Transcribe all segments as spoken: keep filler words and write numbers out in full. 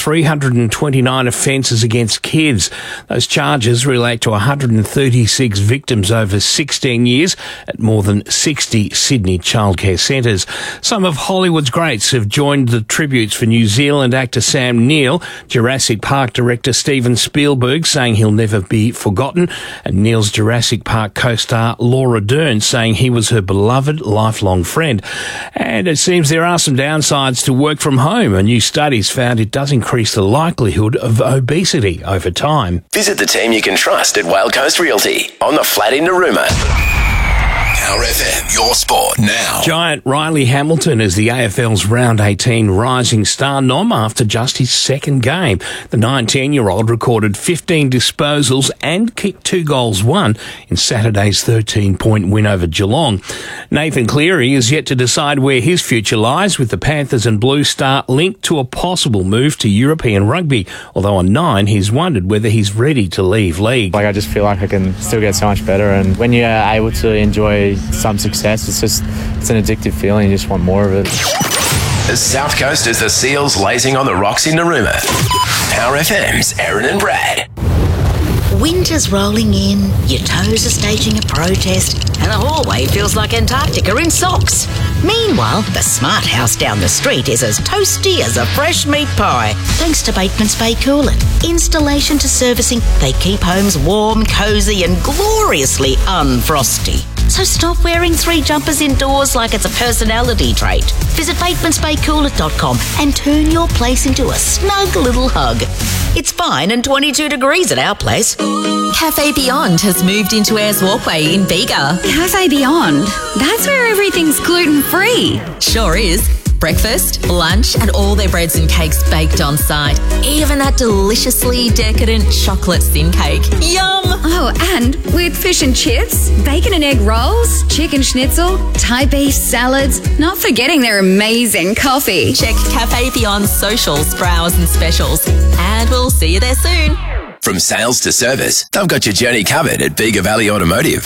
three hundred twenty-nine offences against kids. Those charges relate to one hundred thirty-six victims over sixteen years at more than sixty Sydney childcare centres. Some of Hollywood's greats have joined the tributes for New Zealand actor Sam Neill, Jurassic Park director Steven Spielberg saying he'll never be forgotten, and Neill's Jurassic Park co-star Laura Dern saying he was her beloved lifelong friend. And it seems there are some downsides to work from home. A new study's found it does increase the likelihood of obesity over time. Visit the team you can trust at Whale Coast Realty on the flat in Narooma. Power F M, your sport now. Giant Riley Hamilton is the A F L's Round eighteen Rising Star nom after just his second game. The nineteen-year-old recorded fifteen disposals and kicked two goals won in Saturday's thirteen-point win over Geelong. Nathan Cleary is yet to decide where his future lies, with the Panthers and Blue Star linked to a possible move to European rugby, although on Nine he's wondered whether he's ready to leave league. Like, I just feel like I can still get so much better, and when you're able to enjoy some success, it's just it's an addictive feeling. You just want more of it. The South Coast is the Seals lazing on the rocks in Narooma. Power F M's Aaron and Brad. Winter's rolling in, your toes are staging a protest, and the hallway feels like Antarctica in socks. Meanwhile, the smart house down the street is as toasty as a fresh meat pie, thanks to Bateman's Bay Coolant. Installation to servicing, they keep homes warm, cosy, and gloriously unfrosty. So stop wearing three jumpers indoors like it's a personality trait. Visit batemans bay coolant dot com and turn your place into a snug little hug. It's fine and twenty-two degrees at our place. Cafe Beyond has moved into Ayers Walkway in Bega. Cafe Beyond? That's where everything's gluten-free. Sure is. Breakfast, lunch, and all their breads and cakes baked on site. Even that deliciously decadent chocolate thin cake. Yum! Oh, and with fish and chips, bacon and egg rolls, chicken schnitzel, Thai beef salads, not forgetting their amazing coffee. Check Cafe Beyond's socials for hours and specials. And we'll see you there soon. From sales to service, they've got your journey covered at Bega Valley Automotive.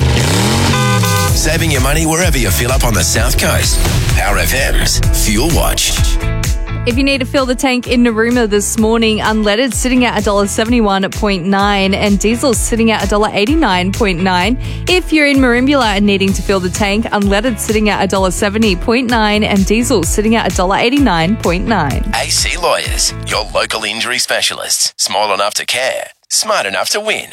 Saving your money wherever you fill up on the South Coast. Power F M's Fuel Watch. If you need to fill the tank in Narooma this morning, unleaded sitting at one dollar seventy-one point nine and diesel sitting at one dollar eighty-nine point nine. If you're in Merimbula and needing to fill the tank, unleaded sitting at one dollar seventy point nine and diesel sitting at one dollar eighty-nine point nine. A C Lawyers, your local injury specialists. Small enough to care, smart enough to win.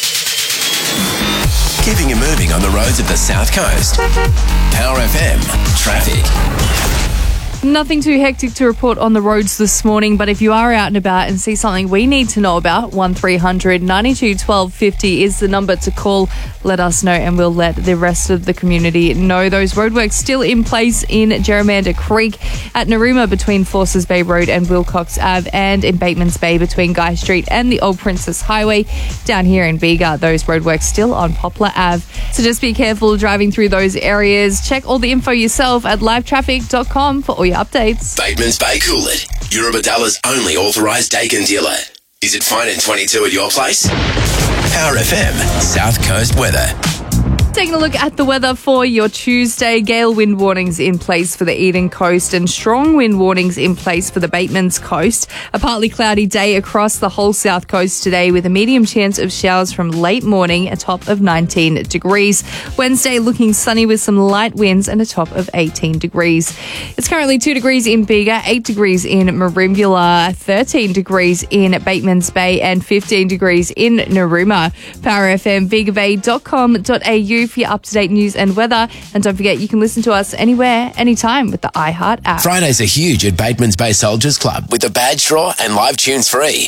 Keeping you moving on the roads of the South Coast. Power F M Traffic. Nothing too hectic to report on the roads this morning, but if you are out and about and see something we need to know about, one three hundred ninety-two twelve fifty is the number to call. Let us know and we'll let the rest of the community know. Those roadworks still in place in Gerrymander Creek, at Narooma between Forces Bay Road and Wilcox Ave, and in Batemans Bay between Guy Street and the Old Princess Highway. Down here in Bega, those roadworks still on Poplar Ave. So just be careful driving through those areas. Check all the info yourself at live traffic dot com for all your updates. Bateman's Bay Coolant, Eurobadalla's only authorised Dakin dealer. Is it fine and twenty-two at your place? Power F M South Coast weather. Taking a look at the weather for your Tuesday. Gale wind warnings in place for the Eden Coast and strong wind warnings in place for the Batemans Coast. A partly cloudy day across the whole South Coast today with a medium chance of showers from late morning, a top of nineteen degrees. Wednesday looking sunny with some light winds and a top of eighteen degrees. It's currently two degrees in Bega, eight degrees in Merimbula, thirteen degrees in Batemans Bay and fifteen degrees in Narooma. Power F M, bega bay dot com dot a u for your up-to-date news and weather. And don't forget, you can listen to us anywhere, anytime with the iHeart app. Fridays are huge at Batemans Bay Soldiers Club with the badge draw and live tunes free.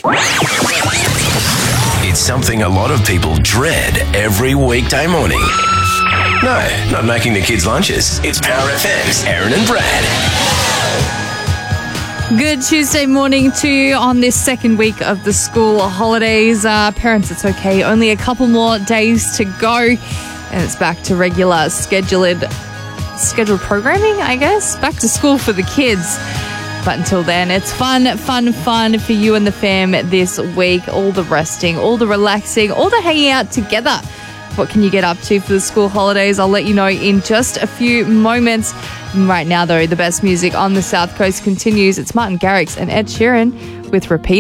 It's something a lot of people dread every weekday morning. No, not making the kids' lunches. It's Power F M's Aaron and Brad. Good Tuesday morning to you on this second week of the school holidays. Uh, parents, it's okay. Only a couple more days to go. And it's back to regular scheduled, scheduled programming, I guess. Back to school for the kids. But until then, it's fun, fun, fun for you and the fam this week. All the resting, all the relaxing, all the hanging out together. What can you get up to for the school holidays? I'll let you know in just a few moments. Right now, though, the best music on the South Coast continues. It's Martin Garrix and Ed Sheeran with Repeat.